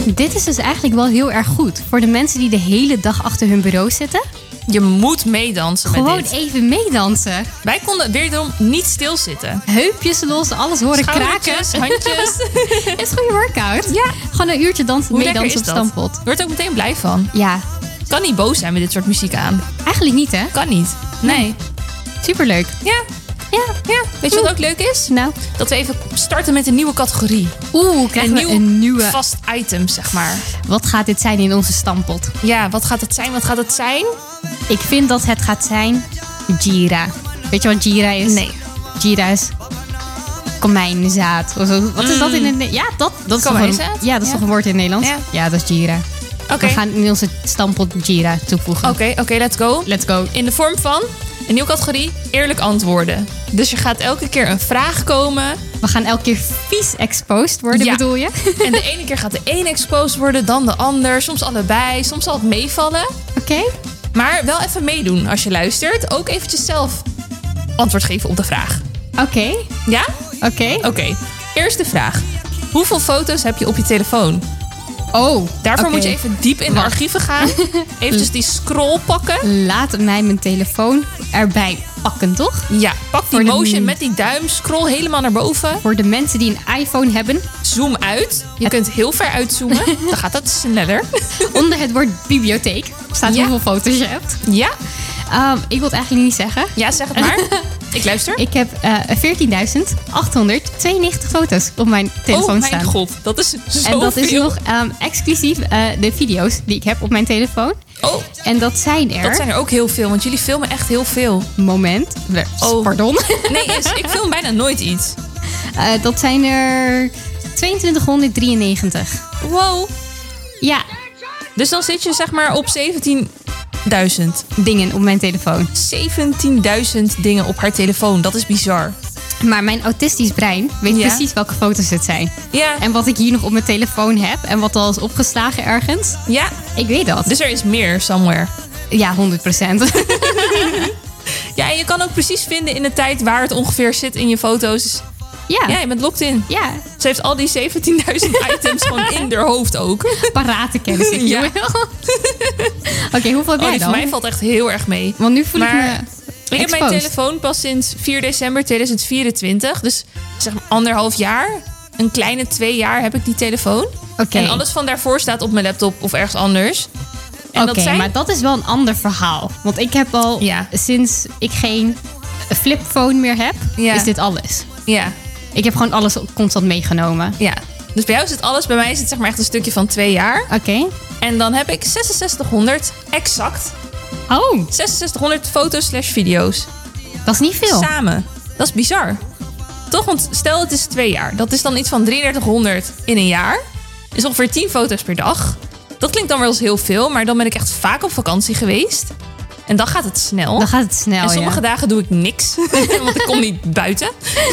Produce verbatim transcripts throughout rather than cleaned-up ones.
Dit is dus eigenlijk wel heel erg goed. Voor de mensen die de hele dag achter hun bureau zitten. Je moet meedansen Gewoon met dit. even meedansen. Wij konden wederom niet stilzitten. Heupjes los, alles horen kraken. Schoudertjes, handjes. Het is een goede workout. Ja. Gewoon een uurtje dansen, Hoe lekker meedansen is op dat? stamppot. Je wordt er ook meteen blij van. Ja, Kan niet boos zijn met dit soort muziek aan. eigenlijk niet hè. Kan niet. Nee. Superleuk. Ja. Ja. Ja. Weet je wat ook leuk is? Nou, Dat we even starten met een nieuwe categorie. oeh, krijgen Een we nieuw een nieuwe. vast item, zeg maar. Wat gaat dit zijn in onze stamppot? Ja, wat gaat het zijn? Wat gaat het zijn? Ik vind dat het gaat zijn Jira. Weet je wat Jira is? Nee. Jira is komijnzaad. Of zo. Wat is dat in het Ne- Ja, dat, dat is toch een, Komijnzaad? ja, dat is Ja. toch een woord in het Nederlands? Ja. Ja, dat is Jira. Oké. We gaan in onze stamppot Jira toevoegen. Oké, oké, let's go. Let's go. In de vorm van een nieuwe categorie, eerlijk antwoorden. Dus er gaat elke keer een vraag komen. We gaan elke keer vies exposed worden, Ja. bedoel je? En de ene keer gaat de een exposed worden, dan de ander. Soms allebei, soms zal het meevallen. Oké. Maar wel even meedoen als je luistert. Ook eventjes zelf antwoord geven op de vraag. Oké. Ja? Oké. Oké. Eerste vraag. Hoeveel foto's heb je op je telefoon? Oh. Daarvoor oké. moet je even diep in de Wacht. archieven gaan. Eventjes die scroll pakken. Laat mij mijn telefoon erbij pakken, toch? Ja, pak die Voor de- motion met die duim. Scroll helemaal naar boven. Voor de mensen die een iPhone hebben, Zoom uit. Je kunt heel ver uitzoomen. Dan gaat dat sneller. onder het woord bibliotheek staat Ja. hoeveel foto's je hebt. Ja? Um, ik wil het eigenlijk niet zeggen. Ja, zeg het maar. Ik luister. Ik heb uh, veertienduizend achthonderdtweeënnegentig foto's op mijn telefoon oh mijn staan. god, dat is zoveel. En dat is nog um, exclusief uh, de video's die ik heb op mijn telefoon. Oh, En dat zijn er... dat zijn er ook heel veel. Want jullie filmen echt heel veel. Moment. Oh. Pardon. Nee, is, ik film bijna nooit iets. Uh, dat zijn er tweeëntwintighonderddrieënnegentig. Wow. Ja, Dus dan zit je zeg maar op zeventienduizend. dingen op mijn telefoon. zeventienduizend dingen op haar telefoon. Dat is bizar. Maar mijn autistisch brein weet Ja. precies welke foto's het zijn. Ja. En wat ik hier nog op mijn telefoon heb en wat al is opgeslagen ergens. Ja. Ik weet dat. Dus er is meer somewhere. Ja, honderd procent. Ja, en je kan ook precies vinden in de tijd waar het ongeveer zit in je foto's. Dus Ja. ja, je bent locked in. Ja, Ze heeft al die zeventienduizend items gewoon in haar hoofd ook. parate kennis, ik Ja. wil. Oké, hoeveel heb Oh, jij die dan? voor mij valt echt heel erg mee. Want nu voel Maar ik me Ik heb mijn exposed. telefoon pas sinds vier december tweeduizend vierentwintig. Dus zeg maar anderhalf jaar. Een kleine twee jaar heb ik die telefoon. Oké. En alles van daarvoor staat op mijn laptop of ergens anders. En Oké, dat zijn... maar dat is wel een ander verhaal. Want ik heb al, Ja. sinds ik geen flipphone meer heb, Ja. is dit alles. Ja, Ik heb gewoon alles constant meegenomen. ja. Dus bij jou is het alles. Bij mij is het zeg maar echt een stukje van twee jaar. Oké. En dan heb ik zesenzestighonderd exact. Oh, zesenzestighonderd foto's slash video's. dat is niet veel. Samen. Dat is bizar. Toch? Want stel het is twee jaar. Dat is dan iets van drieëndertighonderd in een jaar. Is ongeveer tien foto's per dag. Dat klinkt dan wel eens heel veel. Maar dan ben ik echt vaak op vakantie geweest. En dan gaat het snel. Dan gaat het snel, en sommige ja. dagen doe ik niks. Want ik kom niet buiten.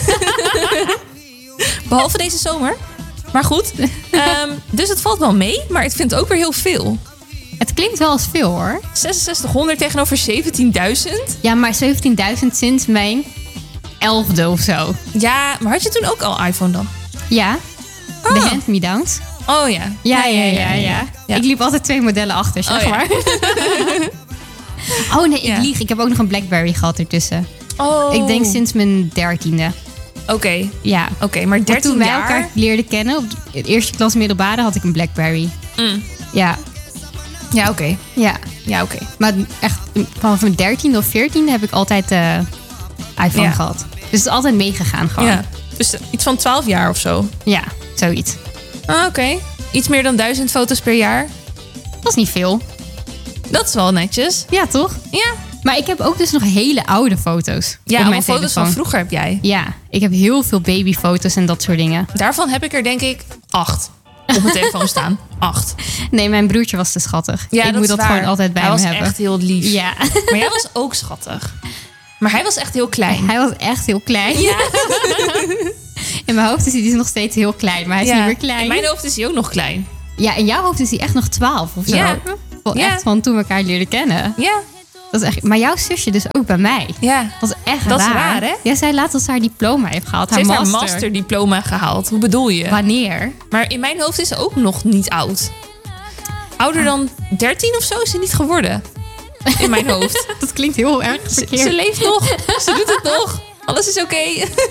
Behalve deze zomer. Maar goed. Ehm, dus het valt wel mee. Maar ik vind het ook weer heel veel. Het klinkt wel als veel, hoor. zesenzestighonderd tegenover zeventienduizend. Ja, maar zeventienduizend sinds mijn elfde of zo. Ja, maar had je toen ook al iPhone dan? Ja, de Oh. hand-me-downs. Oh ja. Ja, ja, ja, ja, Ja. Ik liep altijd twee modellen achter, zeg Oh, ja. maar. Oh nee, ik Ja. lieg. Ik heb ook nog een Blackberry gehad ertussen. Oh. Ik denk sinds mijn dertiende. Oké, Ja. oké, maar Want dertien toen wij jaar... elkaar leerden kennen, op de eerste klas middelbare, had ik een Blackberry. Mm. Ja, Ja, oké. ja. Ja, oké. Maar echt vanaf mijn dertiende of veertiende heb ik altijd de iPhone Ja. gehad. Dus het is altijd meegegaan gewoon. Ja. Dus iets van twaalf jaar of zo. Ja, zoiets. Ah, oké. Iets meer dan duizend foto's per jaar. Dat is niet veel. Dat is wel netjes. Ja, toch? Ja. Maar ik heb ook dus nog hele oude foto's Ja, op allemaal mijn foto's telefoon. van vroeger heb jij. Ja, ik heb heel veel babyfoto's en dat soort dingen. Daarvan heb ik er denk ik acht op mijn telefoon staan. Acht. Nee, mijn broertje was te schattig. Ja, ik dat moet is dat waar. gewoon altijd bij hij hem was hebben. echt heel lief. Ja, Maar jij was ook schattig. Maar hij was echt heel klein. hij was echt heel klein. Ja. In mijn hoofd is hij dus nog steeds heel klein, maar hij is Ja. niet meer klein. In mijn hoofd is hij ook nog klein. Ja, in jouw hoofd is hij echt nog twaalf of zo. Ja. Wel Ja. echt van toen we elkaar leerden kennen. Ja. Dat is echt... Maar jouw zusje dus ook bij mij. Ja. Dat is echt Dat is raar. raar, hè? Ja, zij laat ons haar diploma heeft gehaald. Ze Haar heeft master. haar masterdiploma gehaald. Hoe bedoel je? Wanneer? Maar in mijn hoofd is ze ook nog niet oud. Ouder dan dertien of zo is ze niet geworden. In mijn hoofd. Dat klinkt heel erg Ze, verkeerd. ze leeft nog. Ze doet het nog. Alles is oké.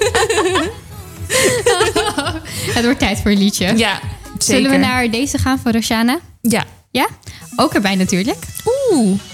Het wordt tijd voor een liedje. Ja, zeker. Zullen we naar deze gaan van Roshana? Ja. Ja? Ook erbij natuurlijk. Oeh.